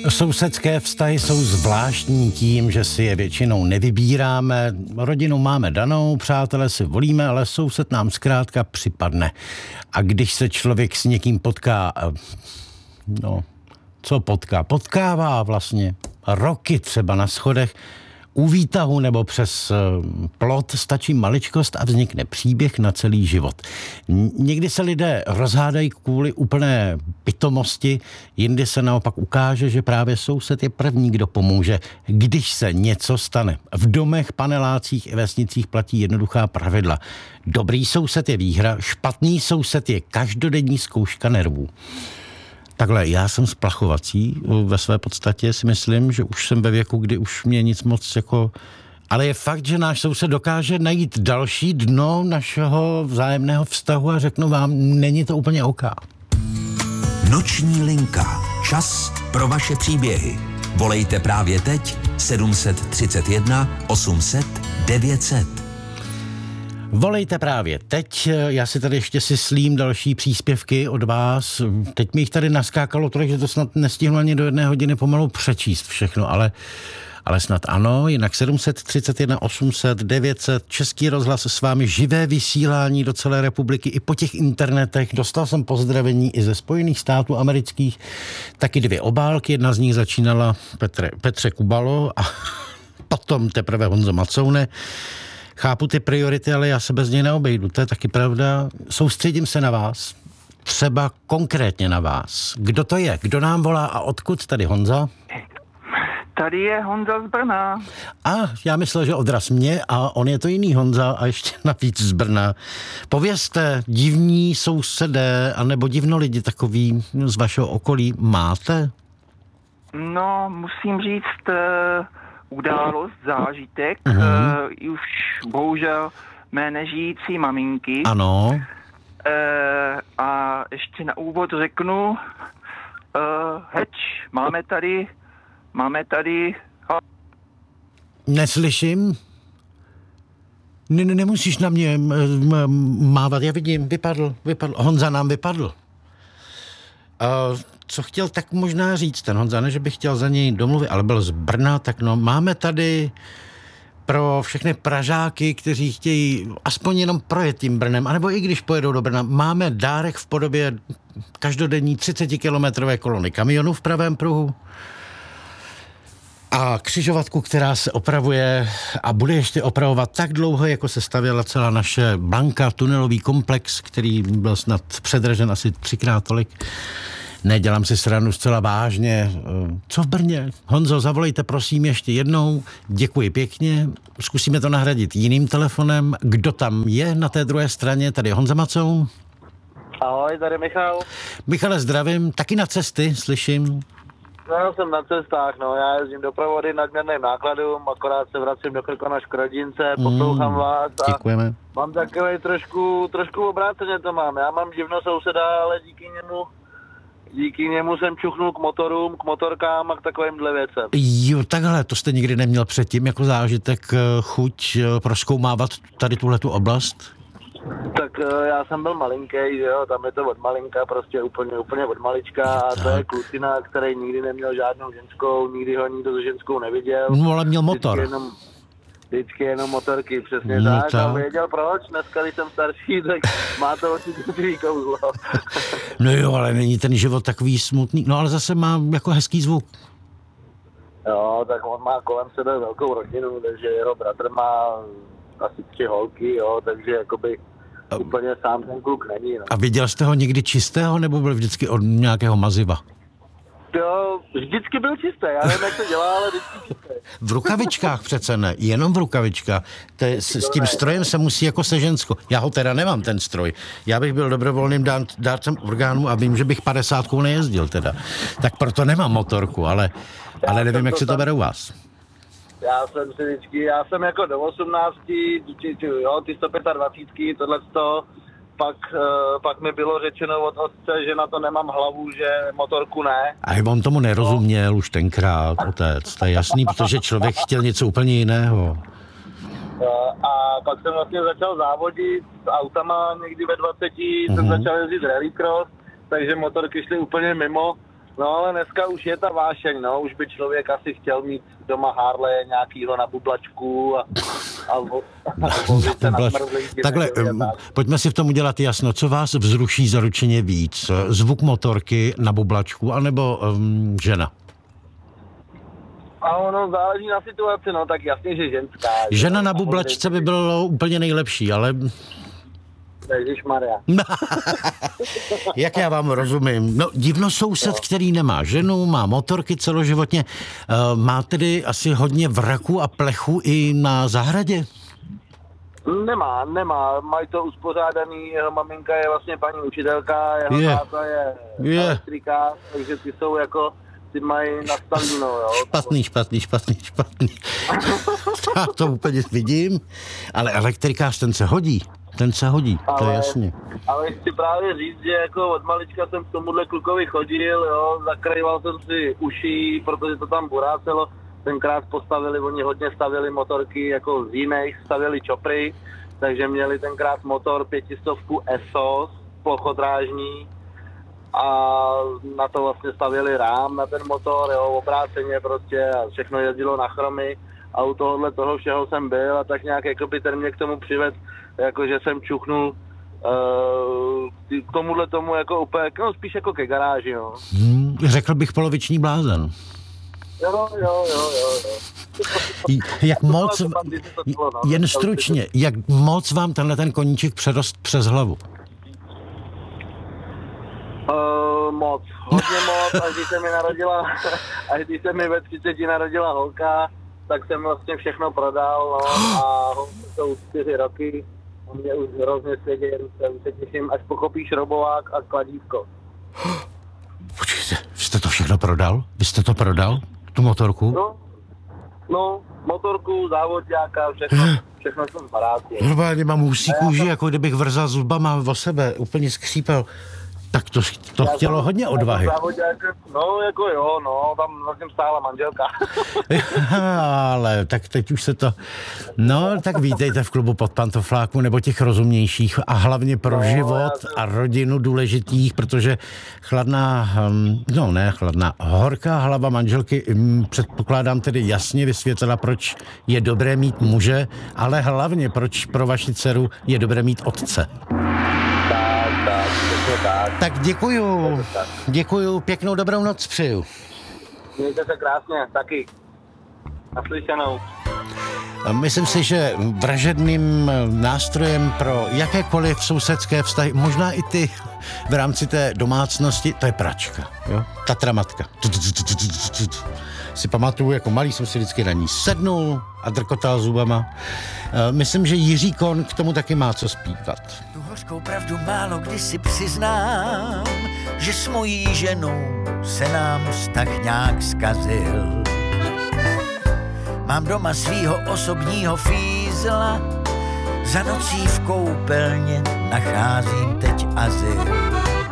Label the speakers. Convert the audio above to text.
Speaker 1: Sousedské vztahy jsou zvláštní tím, že si je většinou nevybíráme. Rodinu máme danou, přátelé si volíme, ale soused nám zkrátka připadne. A když se člověk s někým potká, potkává vlastně roky třeba na schodech, u výtahu nebo přes plot stačí maličkost a vznikne příběh na celý život. Někdy se lidé rozhádají kvůli úplné pitomosti, jindy se naopak ukáže, že právě soused je první, kdo pomůže, když se něco stane. V domech, panelácích i vesnicích platí jednoduchá pravidla. Dobrý soused je výhra, špatný soused je každodenní zkouška nervů. Takhle, já jsem splachovací, ve své podstatě si myslím, že už jsem ve věku, kdy už mě nic moc jako... Ale je fakt, že náš soused dokáže najít další dno našeho vzájemného vztahu a řeknu vám, není to úplně OK.
Speaker 2: Noční linka. Čas pro vaše příběhy. Volejte právě teď 731 800 900.
Speaker 1: Volejte právě teď, já si tady ještě slím další příspěvky od vás. Teď mi jich tady naskákalo tolik, že to snad nestihnu ani do 1 hodiny pomalu přečíst všechno, ale snad ano, jinak 731 800 900, Český rozhlas s vámi, živé vysílání do celé republiky i po těch internetech. Dostal jsem pozdravení i ze Spojených států amerických, taky 2 obálky, jedna z nich začínala Petře Kubalo a potom teprve Honzo Macoune. Chápu ty priority, ale já se bez něj neobejdu, to je taky pravda. Soustředím se na vás, třeba konkrétně na vás. Kdo to je? Kdo nám volá a odkud? Tady Honza?
Speaker 3: Tady je Honza z Brna.
Speaker 1: Já myslel, že odraz mě a on je to jiný Honza a ještě navíc z Brna. Povězte, divní sousedé anebo divno lidi takový z vašeho okolí máte?
Speaker 3: No, musím říct... událost, zážitek, už bohužel mé nežijící maminky.
Speaker 1: Ano.
Speaker 3: A ještě na úvod řeknu, máme tady...
Speaker 1: Neslyším? Nemusíš na mě mávat, já vidím, vypadl. Honza nám vypadl. Co chtěl tak možná říct ten Honza, ne, že bych chtěl za něj domluvit, ale byl z Brna, tak máme tady pro všechny Pražáky, kteří chtějí aspoň jenom projet tím Brnem, anebo i když pojedou do Brna, máme dárek v podobě každodenní 30-kilometrové kolony kamionů v pravém pruhu a křižovatku, která se opravuje a bude ještě opravovat tak dlouho, jako se stavěla celá naše Blanka, tunelový komplex, který byl snad předražen asi 3krát tolik. Nedělám si srandu, zcela vážně. Co v Brně? Honzo, zavolejte prosím ještě jednou. Děkuji pěkně. Zkusíme to nahradit jiným telefonem. Kdo tam je na té druhé straně? Tady Honza Macoun.
Speaker 4: Ahoj, tady Michal.
Speaker 1: Michale, zdravím. Taky na cesty, slyším.
Speaker 4: No, já jsem na cestách, já jezdím doprovody nadměrným nákladům, akorát se vracím do Krkonoš k rodince, poslouchám vás a
Speaker 1: děkujeme.
Speaker 4: Mám takovej trošku obráceně to mám. Já mám divno souseda, ale díky němu jsem čuchnul k motorům, k motorkám a k takovýmhle věcem.
Speaker 1: Jo, takhle, to jste nikdy neměl předtím jako zážitek, chuť prozkoumávat tady tuhletu oblast?
Speaker 4: Tak já jsem byl malinký, jo, tam je to od malinka, prostě úplně od malička a to je klucina, který nikdy neměl žádnou ženskou, nikdy ho nikdo s ženskou neviděl.
Speaker 1: No, ale měl motor.
Speaker 4: Vždycky jenom motorky, přesně tak. A věděl proč, dneska, když jsem starší, tak má to určitě svý kouzlo.
Speaker 1: No jo, ale není ten život takový smutný, no ale zase má jako hezký zvuk.
Speaker 4: Jo, tak on má kolem sebe velkou rodinu, takže jeho bratr má asi 3 holky, jo, takže jakoby úplně sám ten kluk není. No.
Speaker 1: A viděl jste ho někdy čistého, nebo byl vždycky od nějakého maziva?
Speaker 4: Jo, vždycky byl čistý, já nevím, jak to dělá, ale vždycky čistý.
Speaker 1: V rukavičkách přece ne, jenom v rukavičkách. S tím strojem se musí jako se ženskou. Já ho teda nemám, ten stroj. Já bych byl dobrovolným dárcem orgánů a vím, že bych 50 nejezdil teda. Tak proto nemám motorku, ale nevím, jak si to bere u vás.
Speaker 4: Já jsem jako do 18, jo, ty 125, tohleto, pak mi bylo řečeno od otce, že na to nemám hlavu, že motorku ne.
Speaker 1: A on tomu nerozuměl už tenkrát, otec, to je jasný, protože člověk chtěl něco úplně jiného.
Speaker 4: A pak jsem vlastně začal závodit s autama někdy ve 20, jsem začal jezdit rallycross, takže motorky šly úplně mimo. No ale dneska už je ta vášeň, no, už by člověk asi chtěl mít doma Harley nějakýho na bublačku a vozit se na smrzlíky.
Speaker 1: Takhle, pojďme si v tom udělat jasno, co vás vzruší zaručeně víc? Zvuk motorky na bublačku, anebo žena?
Speaker 4: A ono záleží na situaci, no, tak jasně, že ženská.
Speaker 1: Žena na bublačce by bylo úplně nejlepší, ale...
Speaker 4: Ježišmarja.
Speaker 1: Jak já vám rozumím. No, divno soused, který nemá ženu, má motorky celoživotně, má tedy asi hodně vraků a plechu i na zahradě?
Speaker 4: Nemá. Mají to uspořádaný, jeho maminka je vlastně paní učitelka, jeho táta je elektrikář, takže ty jsou jako, ty mají nastaveno, jo.
Speaker 1: Špatný. Já to úplně vidím, ale elektrikář ten se hodí, to je jasně.
Speaker 4: Ale chci právě říct, že jako od malička jsem k tomuhle klukovi chodil, jo, zakrýval jsem si uši, protože to tam burácelo. Tenkrát oni hodně stavili motorky jako z jiných, stavili čopry, takže měli tenkrát motor 500 ESOS, plochodrážní a na to vlastně stavili rám na ten motor, jo, obráceně prostě a všechno jezdilo na chromy a u toho všeho jsem byl a tak nějak jakoby ten mě k tomu přived, jakože jsem čuchnul k tomuhle tomu jako úplně, no spíš jako ke garáži, jo.
Speaker 1: Řekl bych poloviční blázen.
Speaker 4: Jo.
Speaker 1: Jak moc, jen stručně, jak moc vám ten koníček přerost přes hlavu?
Speaker 4: Hodně moc, až když se mi ve 30 narodila holka, tak jsem vlastně všechno prodal, no, a jsou 4 roky, a mě už hrozně se těším, až pochopíš robovák a kladívko.
Speaker 1: Počkejte, vy jste to všechno prodal? Vy jste to prodal? Tu motorku?
Speaker 4: No, motorku, závodňáka, všechno jsem parádě.
Speaker 1: Normálně mám husí kůži, jako kdybych vrzal zubama o sebe, úplně skřípel. Tak to chtělo hodně odvahy.
Speaker 4: No, jako jo, no, tam vlastně stála manželka.
Speaker 1: Ale tak teď už se to... No, tak vítejte v klubu Podpantofláků nebo těch rozumnějších a hlavně pro život a rodinu důležitých, protože horká hlava manželky, předpokládám tedy jasně vysvětlila, proč je dobré mít muže, ale hlavně proč pro vaši dceru je dobré mít otce. Tak děkuju, pěknou dobrou noc přeju.
Speaker 4: Mějte se krásně, taky. Naslyšenou.
Speaker 1: Myslím si, že vražedným nástrojem pro jakékoliv sousedské vztahy, možná i ty v rámci té domácnosti, to je pračka, jo? Tatramatka. Si pamatuju, jako malý jsem si vždycky na ní sednul a drkotal zubama. Myslím, že Jiří Kon k tomu taky má co zpívat.
Speaker 5: Tu hořkou pravdu málo kdy si přiznám, že s mojí ženou se nám vztah nějak zkazil. Mám doma svýho osobního fízla, za nocí v koupelně nacházím teď azyl.